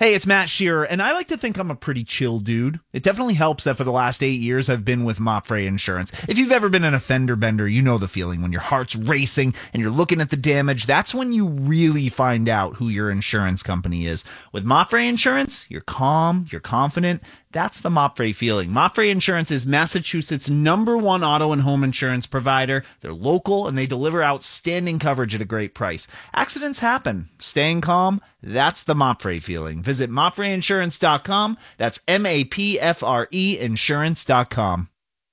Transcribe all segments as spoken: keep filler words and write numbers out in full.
Hey, it's Matt Shearer, and I like to think I'm a pretty chill dude. It definitely helps that for the last eight years I've been with Mopfre Insurance. If you've ever been in a fender bender, you know the feeling when your heart's racing and you're looking at the damage. That's when you really find out who your insurance company is. With Mopfre Insurance, you're calm, you're confident. That's the Mopfre feeling. Mopfre Insurance is Massachusetts' number one auto and home insurance provider. They're local and they deliver outstanding coverage at a great price. Accidents happen. Staying calm, that's the Mopfre feeling. Visit mopfre insurance dot com. That's M A P F R E insurance dot com.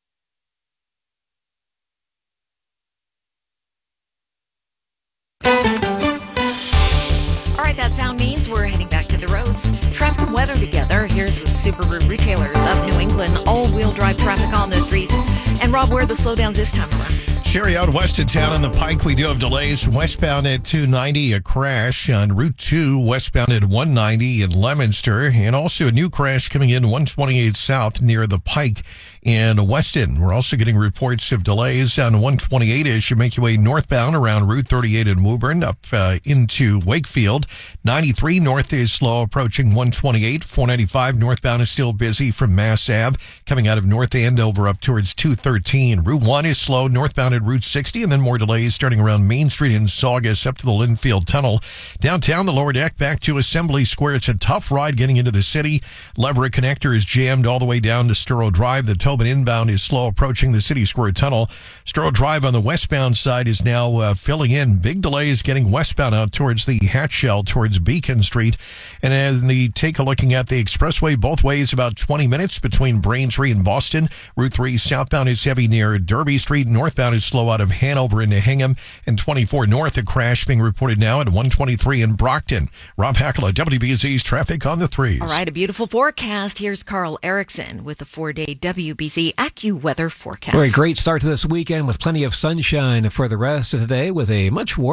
All right, that sound means we're heading back to the roads. Traffic and weather together. Here's the Subaru retailers of New England. All-wheel drive traffic on the threes. And Rob, where are the slowdowns this time around? Sherry, out west of town on the Pike, we do have delays. Westbound at two ninety, a crash on Route two, westbound at one ninety in Leominster, and also a new crash coming in one twenty-eight south near the Pike in Weston. We're also getting reports of delays on one twenty-eight as you make your way northbound around Route thirty-eight in Woburn up uh, into Wakefield. ninety-three north is slow approaching one twenty-eight. four ninety-five northbound is still busy from Mass Ave coming out of North Andover up towards two thirteen. Route one is slow northbound at Route sixty, and then more delays starting around Main Street in Saugus up to the Linfield Tunnel. Downtown, the lower deck back to Assembly Square. It's a tough ride getting into the city. Leverett Connector is jammed all the way down to Sturrow Drive. The Tobin inbound is slow approaching the City Square Tunnel. Sturrow Drive on the westbound side is now uh, filling in. Big delays getting westbound out towards the Hatchell, towards Beacon Street. And as the take a looking at the expressway, both ways about twenty minutes between Braintree and Boston. Route three southbound is heavy near Derby Street. Northbound is slow out of Hanover into Hingham. And twenty-four north, a crash being reported now at one twenty-three in Brockton. Rob Hackala, W B Z's Traffic on the Threes. All right, a beautiful forecast. Here's Carl Erickson with the four-day W B Z AccuWeather forecast. All right, great start to this weekend with plenty of sunshine for the rest of today with a much warmer